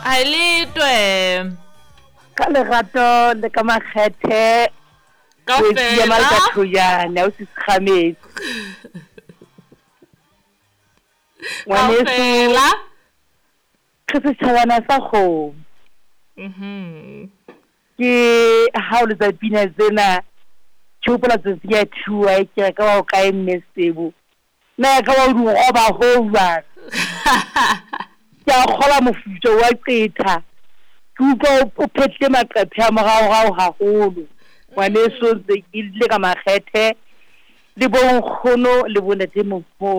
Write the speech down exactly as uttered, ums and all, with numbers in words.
a le twe ka lerato le ka makgethe ka ya malaka fela thoyana o se kgametse ka ngwaneso fela ke setšhabana sa kgomo mhm ke ha o le tsa pina tsena ke hopola tsatsi ya thuwa ke ka wa o kae mmesebo na ka wa di roba hoba ke a khola mofuto wa qetha ke utlwa o phetle maqephe a morao rao haholo ngwaneso ke ile ka makgethe le bo nkgono le bonate mo